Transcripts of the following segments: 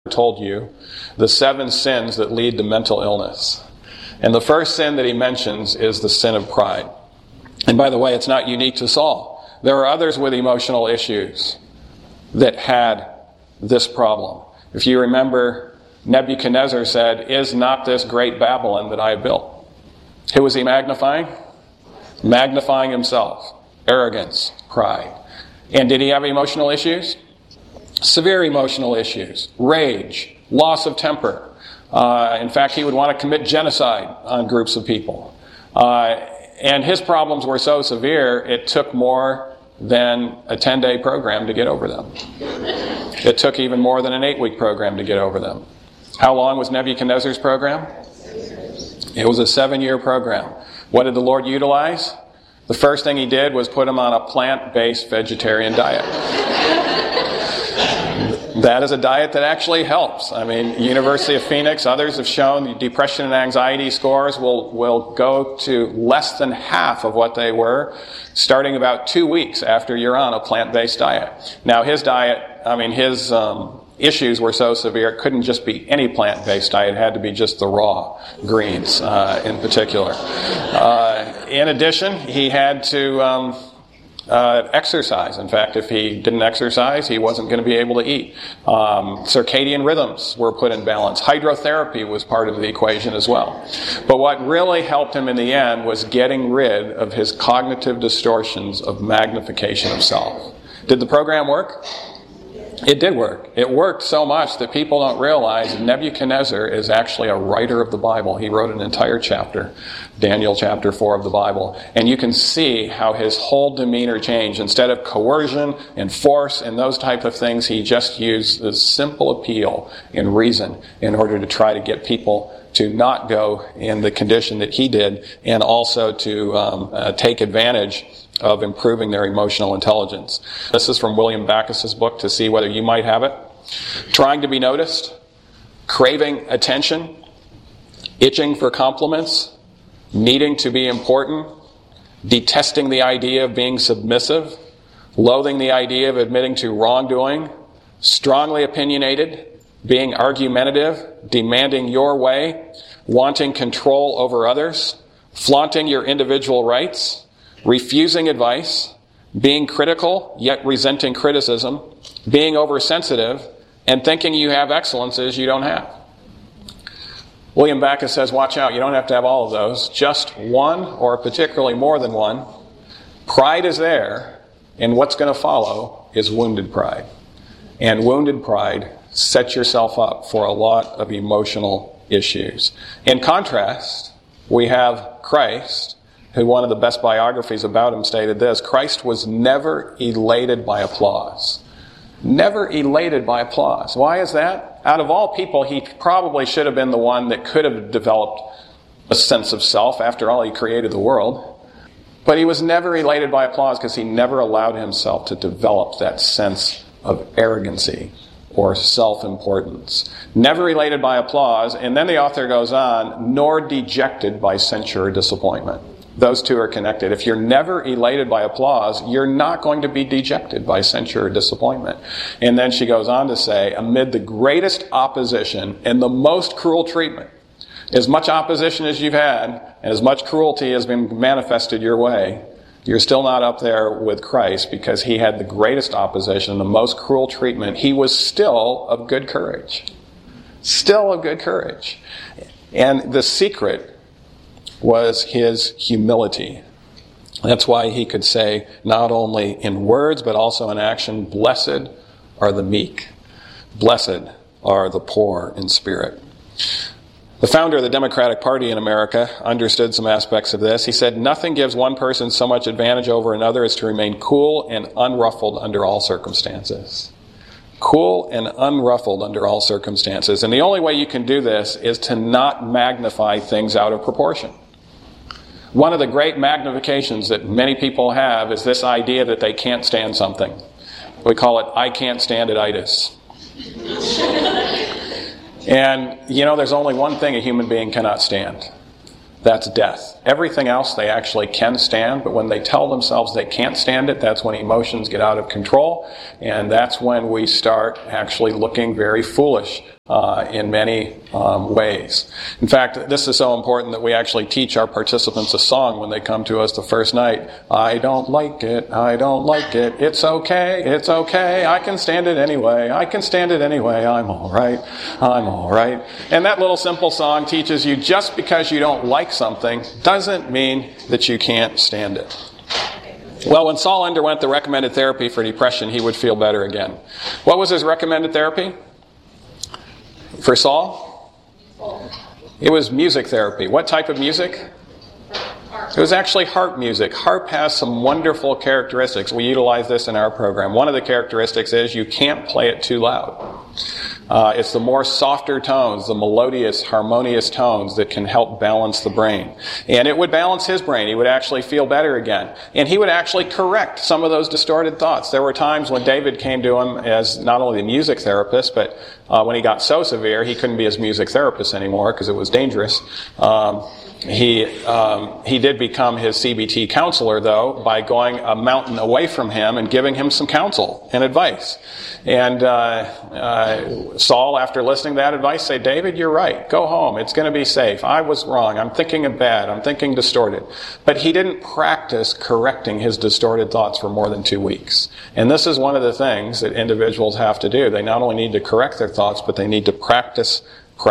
told you the 7 sins that lead to mental illness. And the first sin that he mentions is the sin of pride. And by the way, it's not unique to Saul. There are others with emotional issues that had this problem. If you remember, Nebuchadnezzar said, "Is not this great Babylon that I have built?" Who was he magnifying? Magnifying himself. Arrogance, pride. And did he have emotional issues? Severe emotional issues. Rage, loss of temper. In fact, he would want to commit genocide on groups of people. And his problems were so severe, it took more than a 10-day program to get over them. It took even more than an 8-week program to get over them. How long was Nebuchadnezzar's program? It was a 7-year program. What did the Lord utilize? The first thing he did was put him on a plant-based vegetarian diet. That is a diet that actually helps. I mean, University of Phoenix, others have shown the depression and anxiety scores will go to less than half of what they were starting about 2 weeks after you're on a plant-based diet. Now, his diet, his issues were so severe, it couldn't just be any plant-based diet. It had to be just the raw greens in particular. In addition, he had to exercise. In fact, if he didn't exercise, he wasn't going to be able to eat. Circadian rhythms were put in balance. Hydrotherapy was part of the equation as well. But what really helped him in the end was getting rid of his cognitive distortions of magnification of self. Did the program work? It did work. It worked so much that people don't realize Nebuchadnezzar is actually a writer of the Bible. He wrote an entire chapter, Daniel chapter 4 of the Bible. And you can see how his whole demeanor changed. Instead of coercion and force and those type of things, he just used the simple appeal and reason in order to try to get people to not go in the condition that he did, and also to take advantage of improving their emotional intelligence. This is from William Backus's book, To See Whether You Might Have It. Trying to be noticed, craving attention, itching for compliments, needing to be important, detesting the idea of being submissive, loathing the idea of admitting to wrongdoing, strongly opinionated, being argumentative, demanding your way, wanting control over others, flaunting your individual rights, refusing advice, being critical yet resenting criticism, being oversensitive, and thinking you have excellences you don't have. William Backus says, watch out, you don't have to have all of those. Just one, or particularly more than one. Pride is there, and what's going to follow is wounded pride. And wounded pride sets yourself up for a lot of emotional issues. In contrast, we have Christ, who one of the best biographies about him stated this: Christ was never elated by applause. Never elated by applause. Why is that? Out of all people, he probably should have been the one that could have developed a sense of self. After all, he created the world. But he was never elated by applause because he never allowed himself to develop that sense of arrogancy or self-importance. Never elated by applause, and then the author goes on, nor dejected by censure or disappointment. Those two are connected. If you're never elated by applause, you're not going to be dejected by censure or disappointment. And then she goes on to say, amid the greatest opposition and the most cruel treatment, as much opposition as you've had, and as much cruelty has been manifested your way, you're still not up there with Christ, because he had the greatest opposition, the most cruel treatment. He was still of good courage. Still of good courage. And the secret was his humility. That's why he could say, not only in words, but also in action, blessed are the meek. Blessed are the poor in spirit. The founder of the Democratic Party in America understood some aspects of this. He said, nothing gives one person so much advantage over another as to remain cool and unruffled under all circumstances. Cool and unruffled under all circumstances. And the only way you can do this is to not magnify things out of proportion. One of the great magnifications that many people have is this idea that they can't stand something. We call it, I can't stand it-itis. And, there's only one thing a human being cannot stand. That's death. Everything else they actually can stand, but when they tell themselves they can't stand it, that's when emotions get out of control, and that's when we start actually looking very foolish. in many ways. In fact, this is so important that we actually teach our participants a song when they come to us the first night. I don't like it, I don't like it, it's okay, I can stand it anyway, I'm alright, I'm alright. And that little simple song teaches you just because you don't like something doesn't mean that you can't stand it. Well, when Saul underwent the recommended therapy for depression, he would feel better again. What was his recommended therapy? For Saul? It was music therapy. What type of music? It was actually harp music. Harp has some wonderful characteristics. We utilize this in our program. One of the characteristics is you can't play it too loud. It's the more softer tones, the melodious, harmonious tones that can help balance the brain. And it would balance his brain. He would actually feel better again. And he would actually correct some of those distorted thoughts. There were times when David came to him as not only the music therapist, but when he got so severe, he couldn't be his music therapist anymore because it was dangerous. He did become his CBT counselor, though, by going a mountain away from him and giving him some counsel and advice. And Saul, after listening to that advice, said, David, you're right. Go home. It's going to be safe. I was wrong. I'm thinking bad. I'm thinking distorted. But he didn't practice correcting his distorted thoughts for more than 2 weeks. And this is one of the things that individuals have to do. They not only need to correct their thoughts, but they need to practice.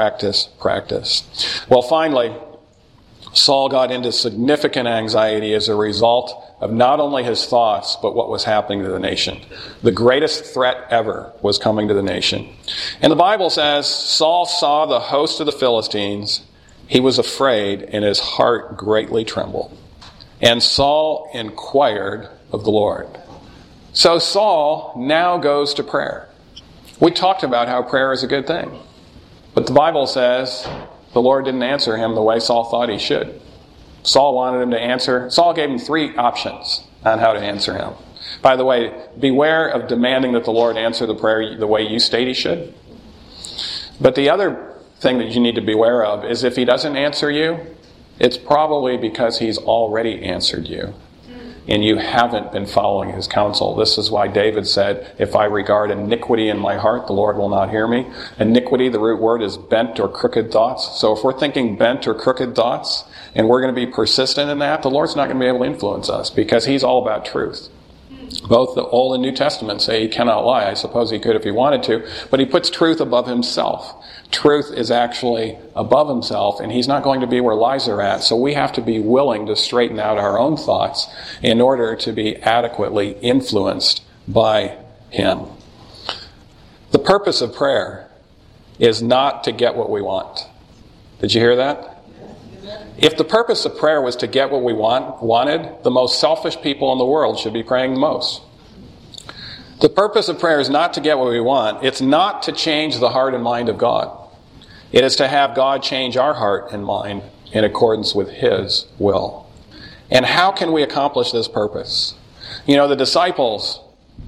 Well, finally, Saul got into significant anxiety as a result of not only his thoughts, but what was happening to the nation. The greatest threat ever was coming to the nation. And the Bible says, Saul saw the host of the Philistines. He was afraid, and his heart greatly trembled. And Saul inquired of the Lord. So Saul now goes to prayer. We talked about how prayer is a good thing. But the Bible says the Lord didn't answer him the way Saul thought he should. Saul wanted him to answer. Saul gave him 3 options on how to answer him. By the way, beware of demanding that the Lord answer the prayer the way you state he should. But the other thing that you need to beware of is if he doesn't answer you, it's probably because he's already answered you. And you haven't been following his counsel. This is why David said, if I regard iniquity in my heart, the Lord will not hear me. Iniquity, the root word, is bent or crooked thoughts. So if we're thinking bent or crooked thoughts, and we're going to be persistent in that, the Lord's not going to be able to influence us, because he's all about truth. Both the Old and New Testament say he cannot lie. I suppose he could if he wanted to, but he puts truth above himself. Truth is actually above himself, and he's not going to be where lies are at. So we have to be willing to straighten out our own thoughts in order to be adequately influenced by him. The purpose of prayer is not to get what we want. Did you hear that? If the purpose of prayer was to get what we wanted, the most selfish people in the world should be praying the most. The purpose of prayer is not to get what we want. It's not to change the heart and mind of God. It is to have God change our heart and mind in accordance with his will. And how can we accomplish this purpose? You know, the disciples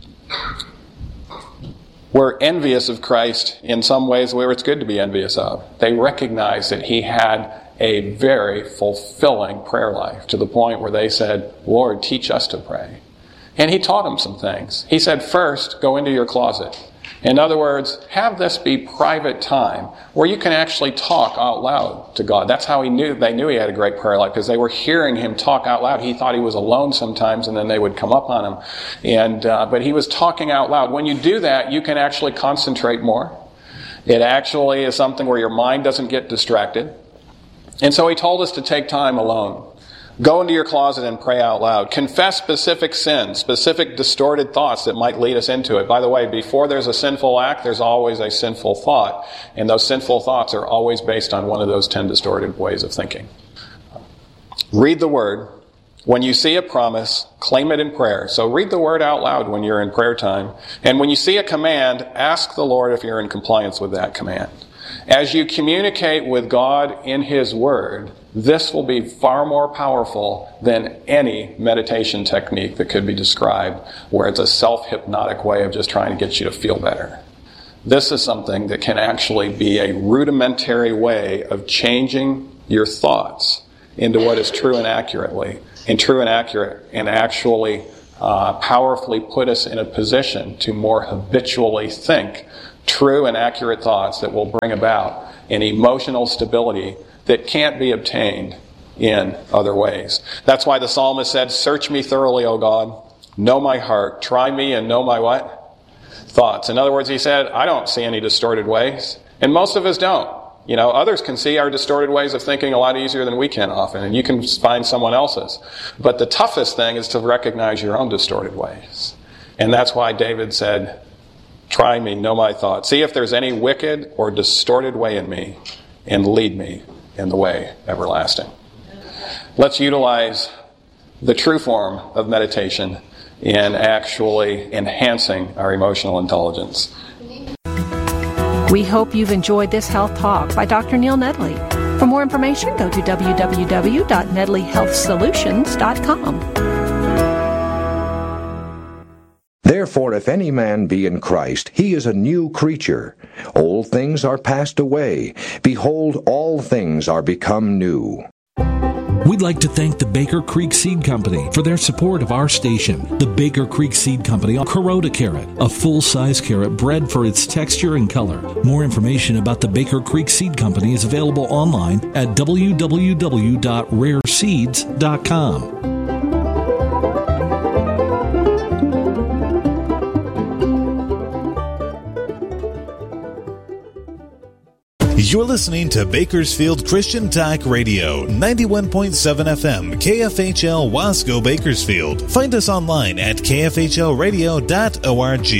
were envious of Christ in some ways where it's good to be envious of. They recognized that he had a very fulfilling prayer life, to the point where they said, Lord, teach us to pray. And he taught them some things. He said, first, go into your closet. In other words, have this be private time where you can actually talk out loud to God. That's how they knew he had a great prayer life, because they were hearing him talk out loud. He thought he was alone sometimes, and then they would come up on him. But he was talking out loud. When you do that, you can actually concentrate more. It actually is something where your mind doesn't get distracted. And so he told us to take time alone. Go into your closet and pray out loud. Confess specific sins, specific distorted thoughts that might lead us into it. By the way, before there's a sinful act, there's always a sinful thought. And those sinful thoughts are always based on one of those 10 distorted ways of thinking. Read the Word. When you see a promise, claim it in prayer. So read the Word out loud when you're in prayer time. And when you see a command, ask the Lord if you're in compliance with that command. As you communicate with God in his Word, this will be far more powerful than any meditation technique that could be described, where it's a self-hypnotic way of just trying to get you to feel better. This is something that can actually be a rudimentary way of changing your thoughts into what is true and accurate, and actually powerfully put us in a position to more habitually think true and accurate thoughts that will bring about an emotional stability that can't be obtained in other ways. That's why the psalmist said, "Search me thoroughly, O God. Know my heart. Try me and know my" what? Thoughts. In other words, he said, I don't see any distorted ways. And most of us don't. Others can see our distorted ways of thinking a lot easier than we can often, and you can find someone else's. But the toughest thing is to recognize your own distorted ways. And that's why David said, "Try me, know my thoughts. See if there's any wicked or distorted way in me, and lead me in the way everlasting." Let's utilize the true form of meditation in actually enhancing our emotional intelligence. We hope you've enjoyed this health talk by Dr. Neil Nedley. For more information, go to www.nedleyhealthsolutions.com. Therefore, if any man be in Christ, he is a new creature. Old things are passed away. Behold, all things are become new. We'd like to thank the Baker Creek Seed Company for their support of our station. The Baker Creek Seed Company, Kuroda carrot, a full-size carrot bred for its texture and color. More information about the Baker Creek Seed Company is available online at www.rareseeds.com. You're listening to Bakersfield Christian Talk Radio, 91.7 FM, KFHL Wasco, Bakersfield. Find us online at kfhlradio.org.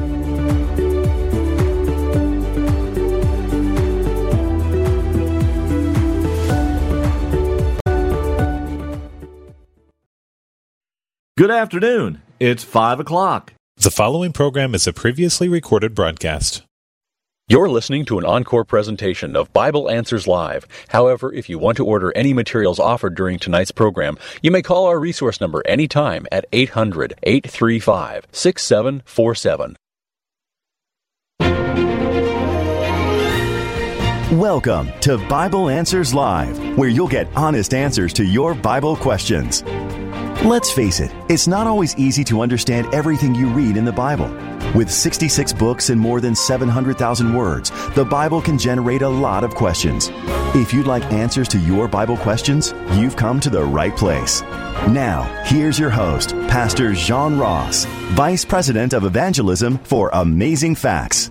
Good afternoon. It's 5 o'clock. The following program is a previously recorded broadcast. You're listening to an encore presentation of Bible Answers Live. However, if you want to order any materials offered during tonight's program, you may call our resource number anytime at 800-835-6747. Welcome to Bible Answers Live, where you'll get honest answers to your Bible questions. Let's face it, it's not always easy to understand everything you read in the Bible. With 66 books and more than 700,000 words, the Bible can generate a lot of questions. If you'd like answers to your Bible questions, you've come to the right place. Now, here's your host, Pastor John Ross, Vice President of Evangelism for Amazing Facts.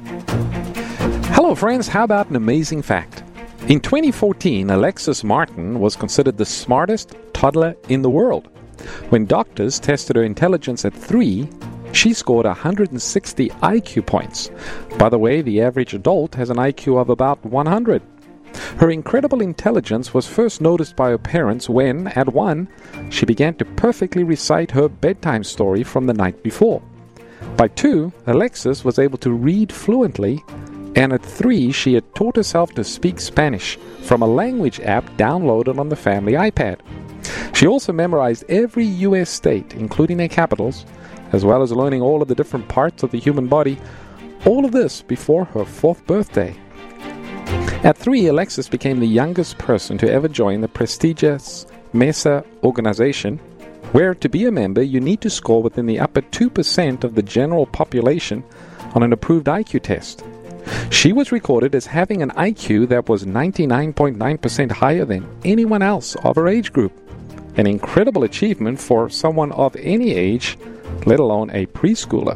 Hello, friends. How about an amazing fact? In 2014, Alexis Martin was considered the smartest toddler in the world. When doctors tested her intelligence at 3, she scored 160 IQ points. By the way, the average adult has an IQ of about 100. Her incredible intelligence was first noticed by her parents when, at 1, she began to perfectly recite her bedtime story from the night before. By 2, Alexis was able to read fluently, and at 3, she had taught herself to speak Spanish from a language app downloaded on the family iPad. She also memorized every U.S. state, including their capitals, as well as learning all of the different parts of the human body, all of this before her 4th birthday. At 3, Alexis became the youngest person to ever join the prestigious MESA organization, where to be a member you need to score within the upper 2% of the general population on an approved IQ test. She was recorded as having an IQ that was 99.9% higher than anyone else of her age group, an incredible achievement for someone of any age, let alone a preschooler.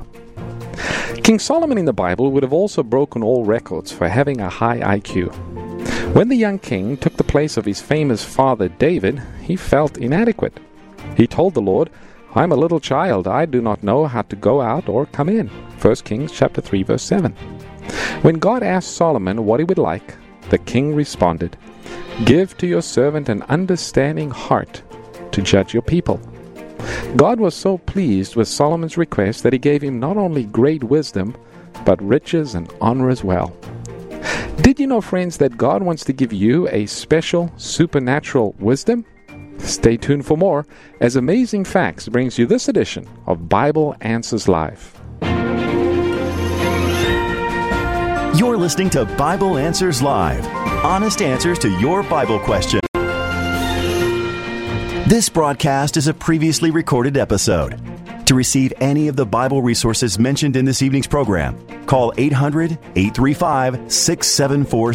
King Solomon in the Bible would have also broken all records for having a high IQ. When the young king took the place of his famous father David, he felt inadequate. He told the Lord, "I'm a little child, I do not know how to go out or come in." 1 Kings chapter 3, verse 7. When God asked Solomon what he would like, the king responded, "Give to your servant an understanding heart to judge your people." God was so pleased with Solomon's request that he gave him not only great wisdom, but riches and honor as well. Did you know, friends, that God wants to give you a special supernatural wisdom? Stay tuned for more as Amazing Facts brings you this edition of Bible Answers Live. You're listening to Bible Answers Live, honest answers to your Bible question. This broadcast is a previously recorded episode. To receive any of the Bible resources mentioned in this evening's program, call 800-835-6747.